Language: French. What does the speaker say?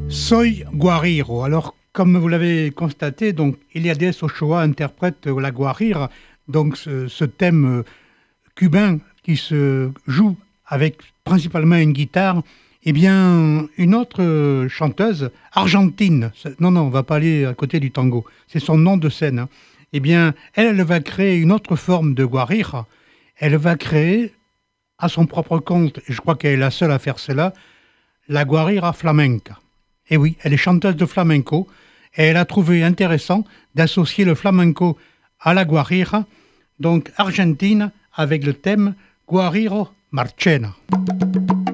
Soy Guariro. Alors, comme vous l'avez constaté, donc Eliades Ochoa interprète la guarira, donc ce thème cubain qui se joue avec principalement une guitare. Eh bien, une autre chanteuse argentine, non, on va pas aller à côté du tango, c'est son nom de scène. Hein. Eh bien, elle va créer une autre forme de guarira. Elle va créer à son propre compte, et je crois qu'elle est la seule à faire cela, la guarira flamenca. Et oui, elle est chanteuse de flamenco et elle a trouvé intéressant d'associer le flamenco à la guarira, donc argentine, avec le thème Guariro Marchena.